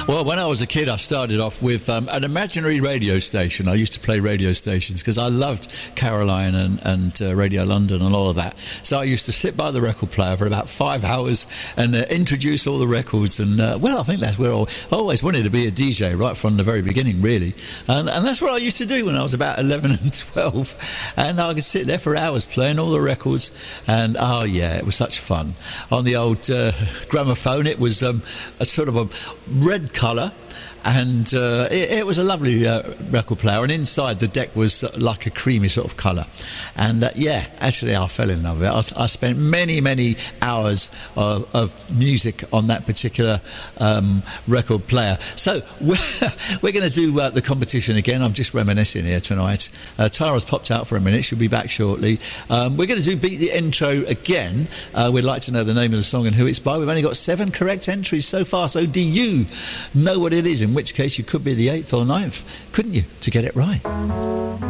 Well, when I was a kid, I started off with an imaginary radio station. I used to play radio stations because I loved Caroline and Radio London and all of that. So I used to sit by the record player for about 5 hours and introduce all the records. And, I think that's where I always wanted to be a DJ right from the very beginning, really. And that's what I used to do when I was about 11 and 12. And I could sit there for hours playing all the records. And, oh, yeah, it was such fun. On the old gramophone, it was a sort of a red colour, and it was a lovely record player, and inside the deck was like a creamy sort of colour. And actually I fell in love with it. I spent many hours of music on that particular record player. So we're going to do the competition again. I'm just reminiscing here tonight. Tara's popped out for a minute. She'll be back shortly. We're going to do Beat the Intro again. We'd like to know the name of the song and who it's by. We've only got 7 correct entries so far, so do you know what it is? In which case you could be the 8th or 9th, couldn't you, to get it right?